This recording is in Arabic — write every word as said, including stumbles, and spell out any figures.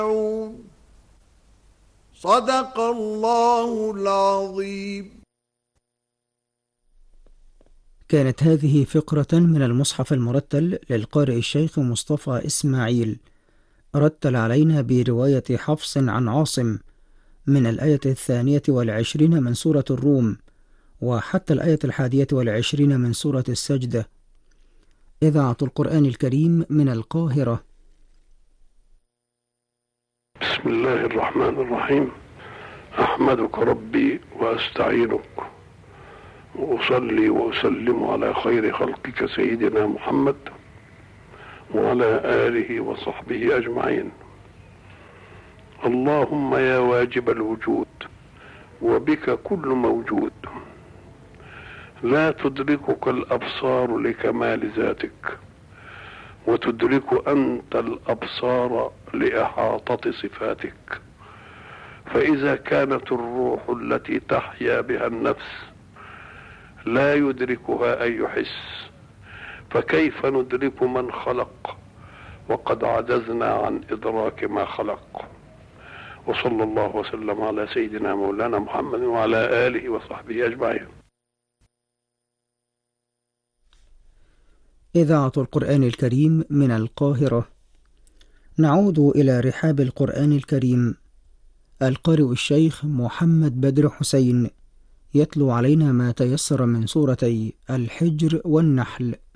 صدق الله العظيم. كانت هذه فقرة من المصحف المرتل للقارئ الشيخ مصطفى إسماعيل، رتل علينا برواية حفص عن عاصم من الآية الثانية والعشرين من سورة الروم وحتى الآية الحادية والعشرين من سورة السجدة. إذاعة القرآن الكريم من القاهرة. بسم الله الرحمن الرحيم. أحمدك ربي وأستعينك وأصلي وأسلم على خير خلقك سيدنا محمد وعلى آله وصحبه أجمعين. اللهم يا واجب الوجود وبك كل موجود، لا تدركك الأبصار لكمال ذاتك، وتدرك أنت الأبصار لإحاطة صفاتك. فإذا كانت الروح التي تحيا بها النفس لا يدركها أي حس، فكيف ندرك من خلق وقد عجزنا عن إدراك ما خلق؟ وصلى الله وسلم على سيدنا مولانا محمد وعلى آله وصحبه أجمعين. إذاعة القرآن الكريم من القاهرة. نعود إلى رحاب القرآن الكريم. القارئ الشيخ محمد بدر حسين يتلو علينا ما تيسر من سورتي الحجر والنحل.